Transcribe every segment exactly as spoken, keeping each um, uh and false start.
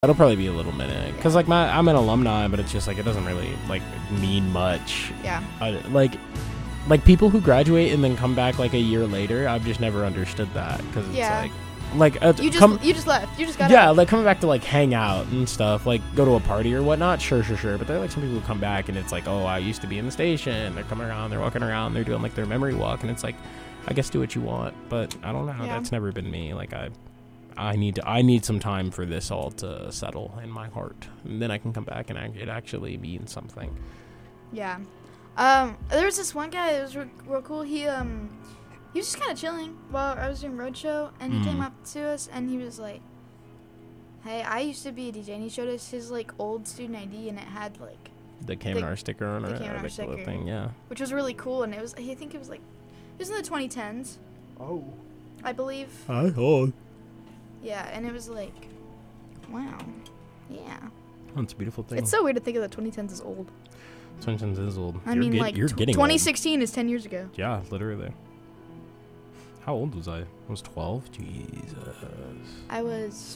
It'll probably be a little minute, because like my I'm an alumni, but it's just like it doesn't really like mean much. Yeah. I, like, like people who graduate and then come back like a year later, I've just never understood that, because it's Yeah. like, like uh, You just come, you just left. You just got yeah, out. like coming back to like hang out and stuff, like go to a party or whatnot. Sure, sure, sure. But there are like some people who come back and it's like, oh, I used to be in the station. They're coming around, they're walking around, they're doing like their memory walk, and it's like, I guess do what you want, but I don't know. Yeah. That's never been me. Like I. I need to. I need some time for this all to settle in my heart, and then I can come back and act, it actually means something. Yeah. Um, there was this one guy that was real, real cool. He um, he was just kind of chilling while I was doing roadshow, and he Mm. came up to us and he was like, "Hey, I used to be a D J," and he showed us his like old student I D, and it had like, The K M R sticker on the it, K M R or the sticker. thing, yeah. which was really cool, and it was I think it was like, it was in the twenty tens, Oh. I believe. Hi, oh, Yeah, and it was like, wow, yeah. it's a beautiful thing. It's so weird to think of the twenty tens as old. Swinton's is old. I you're mean, get- like you're tw- getting twenty old. sixteen is ten years ago. Yeah, literally. How old was I? I was twelve. Jesus. I was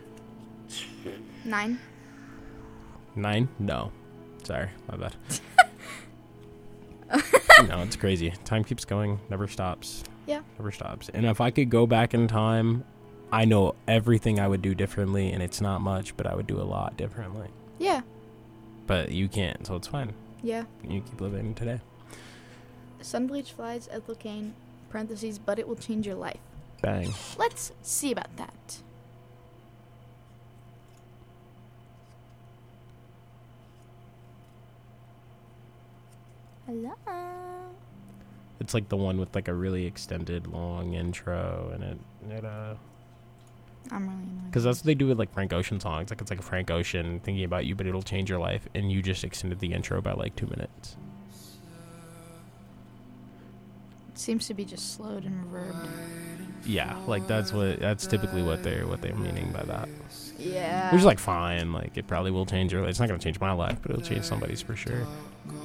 nine. Nine? No. Sorry, my bad. No, it's crazy. Time keeps going, never stops. Yeah. Never stops. And if I could go back in time, I know everything I would do differently, and it's not much, but I would do a lot differently. Yeah. But you can't, so it's fine. Yeah. You keep living today. Sunbleach flies, ethyl cane, parentheses, but it will change your life. Bang. Let's see about that. Hello. It's like the one with like a really extended, long intro, and it, it uh, I'm really annoyed. because that's what they do with like Frank Ocean songs. Like it's like a Frank Ocean thinking about you, but it'll change your life, and you just extended the intro by like two minutes. It seems to be just slowed and reverbed. Yeah, like that's what that's typically what they're what they're meaning by that. Yeah. Which is like fine, like it probably will change your. It's not gonna change my life, but it'll change somebody's for sure.